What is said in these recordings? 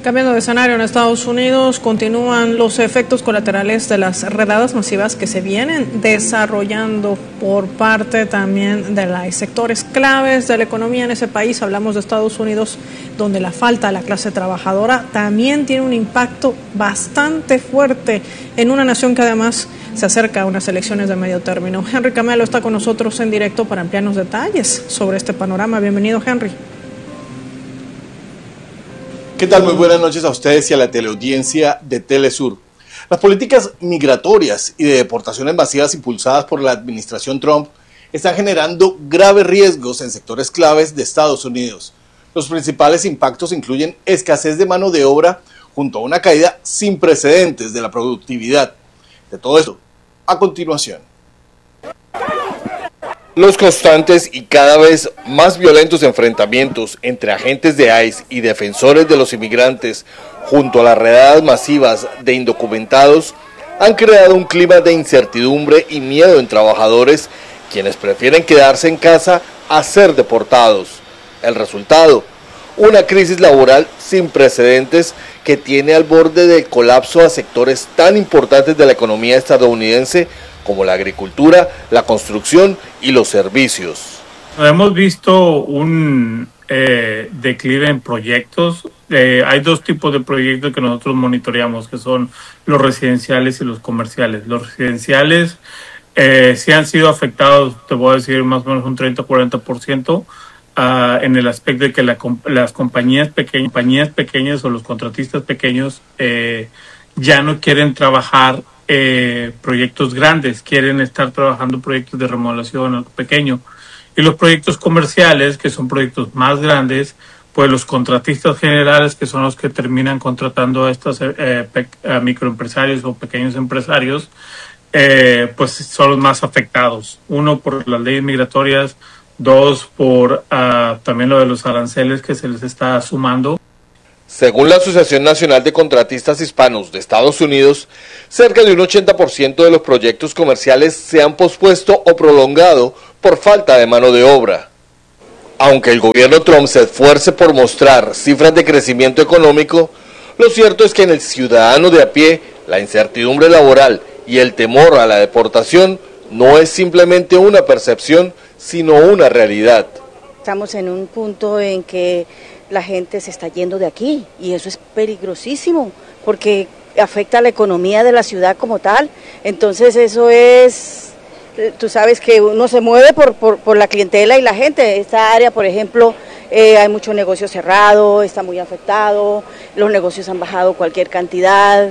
Cambiando de escenario, en Estados Unidos continúan los efectos colaterales de las redadas masivas que se vienen desarrollando por parte también de los sectores claves de la economía en ese país. Hablamos de Estados Unidos, donde la falta de la clase trabajadora también tiene un impacto bastante fuerte en una nación que además se acerca a unas elecciones de medio término. Henry Camelo está con nosotros en directo para ampliarnos detalles sobre este panorama. Bienvenido, Henry. ¿Qué tal? Muy buenas noches a ustedes y a la teleaudiencia de Telesur. Las políticas migratorias y de deportaciones masivas impulsadas por la administración Trump están generando graves riesgos en sectores claves de Estados Unidos. Los principales impactos incluyen escasez de mano de obra junto a una caída sin precedentes de la productividad. De todo esto, a continuación. Los constantes y cada vez más violentos enfrentamientos entre agentes de ICE y defensores de los inmigrantes junto a las redadas masivas de indocumentados han creado un clima de incertidumbre y miedo en trabajadores, quienes prefieren quedarse en casa a ser deportados. El resultado, una crisis laboral sin precedentes que tiene al borde del colapso a sectores tan importantes de la economía estadounidense como la agricultura, la construcción y los servicios. Hemos visto un declive en proyectos. Hay dos tipos de proyectos que nosotros monitoreamos, que son los residenciales y los comerciales. Los residenciales sí han sido afectados, te voy a decir, más o menos un 30-40%, en el aspecto de que las compañías pequeñas o los contratistas pequeños ya no quieren trabajar proyectos grandes, quieren estar trabajando proyectos de remodelación algo pequeño. Y los proyectos comerciales, que son proyectos más grandes, pues los contratistas generales, que son los que terminan contratando a estos microempresarios o pequeños empresarios, pues son los más afectados. Uno, por las leyes migratorias; dos, por también lo de los aranceles que se les está sumando. Según la Asociación Nacional de Contratistas Hispanos de Estados Unidos, cerca de un 80% de los proyectos comerciales se han pospuesto o prolongado por falta de mano de obra. Aunque el gobierno Trump se esfuerce por mostrar cifras de crecimiento económico, lo cierto es que en el ciudadano de a pie, la incertidumbre laboral y el temor a la deportación no es simplemente una percepción, sino una realidad. Estamos en un punto en que la gente se está yendo de aquí y eso es peligrosísimo porque afecta a la economía de la ciudad como tal. Entonces eso es, tú sabes que uno se mueve por la clientela y la gente. Esta área, por ejemplo, hay mucho negocio cerrado, está muy afectado, los negocios han bajado cualquier cantidad,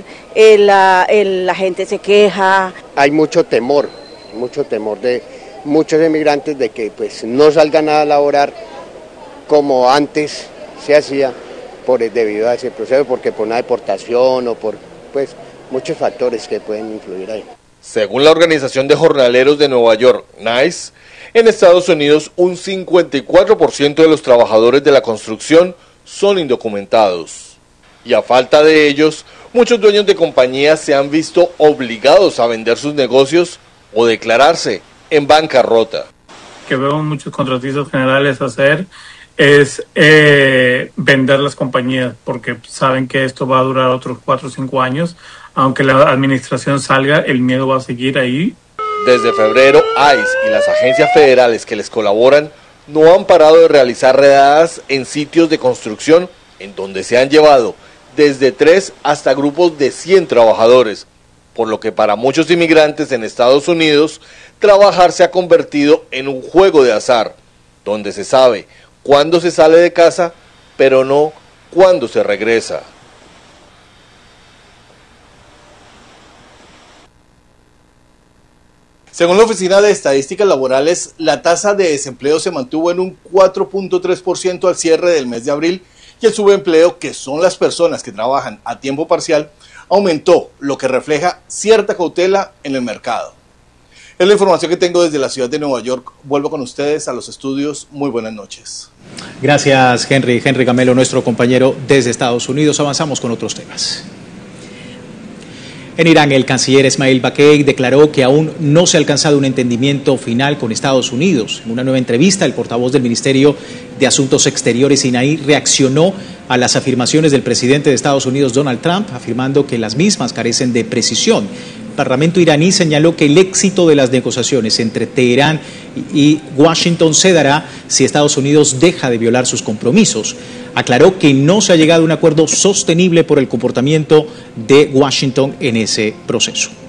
la gente se queja. Hay mucho temor de muchos emigrantes de que pues no salgan a laborar como antes se hacía debido a ese proceso, porque por una deportación o por pues muchos factores que pueden influir ahí. Según la Organización de Jornaleros de Nueva York, NICE, en Estados Unidos un 54% de los trabajadores de la construcción son indocumentados. Y a falta de ellos, muchos dueños de compañías se han visto obligados a vender sus negocios o declararse en bancarrota. Que veo muchos contratistas generales hacer es vender las compañías, porque saben que esto va a durar otros 4 o 5 años. Aunque la administración salga, el miedo va a seguir ahí. Desde febrero, ICE y las agencias federales que les colaboran no han parado de realizar redadas en sitios de construcción en donde se han llevado desde 3 hasta grupos de 100 trabajadores, por lo que para muchos inmigrantes en Estados Unidos, trabajar se ha convertido en un juego de azar, donde se sabe cuándo se sale de casa, pero no cuándo se regresa. Según la Oficina de Estadísticas Laborales, la tasa de desempleo se mantuvo en un 4.3% al cierre del mes de abril y el subempleo, que son las personas que trabajan a tiempo parcial, aumentó, lo que refleja cierta cautela en el mercado. Es la información que tengo desde la ciudad de Nueva York. Vuelvo con ustedes a los estudios. Muy buenas noches. Gracias, Henry Camelo, nuestro compañero desde Estados Unidos. Avanzamos con otros temas. En Irán, el canciller Esmail Bakay declaró que aún no se ha alcanzado un entendimiento final con Estados Unidos. En una nueva entrevista, el portavoz del Ministerio de Asuntos Exteriores iraní reaccionó a las afirmaciones del presidente de Estados Unidos, Donald Trump, afirmando que las mismas carecen de precisión. El Parlamento iraní señaló que el éxito de las negociaciones entre Teherán y Washington se dará si Estados Unidos deja de violar sus compromisos. Aclaró que no se ha llegado a un acuerdo sostenible por el comportamiento de Washington en ese proceso.